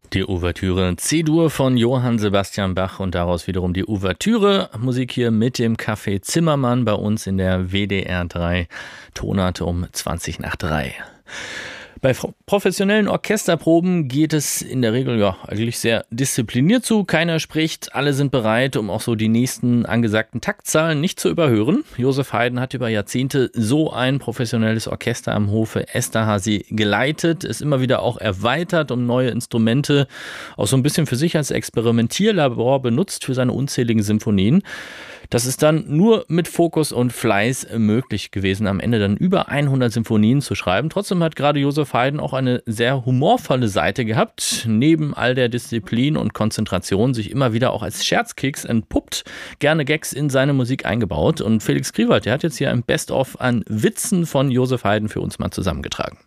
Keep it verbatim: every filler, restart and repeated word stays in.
Die Ouvertüre C-Dur von Johann Sebastian Bach und daraus wiederum die Ouvertüre. Musik hier mit dem Café Zimmermann bei uns in der W D R drei. Tonart um zwanzig nach drei. Bei professionellen Orchesterproben geht es in der Regel ja eigentlich sehr diszipliniert zu. Keiner spricht, alle sind bereit, um auch so die nächsten angesagten Taktzahlen nicht zu überhören. Josef Haydn hat über Jahrzehnte so ein professionelles Orchester am Hofe Esterházy geleitet, es immer wieder auch erweitert um neue Instrumente, auch so ein bisschen für sich als Experimentierlabor benutzt für seine unzähligen Symphonien. Das ist dann nur mit Fokus und Fleiß möglich gewesen, am Ende dann über hundert Symphonien zu schreiben. Trotzdem hat gerade Josef Haydn auch eine sehr humorvolle Seite gehabt, neben all der Disziplin und Konzentration sich immer wieder auch als Scherzkeks entpuppt, gerne Gags in seine Musik eingebaut. Und Felix Kriwald, der hat jetzt hier ein Best-of an Witzen von Josef Haydn für uns mal zusammengetragen.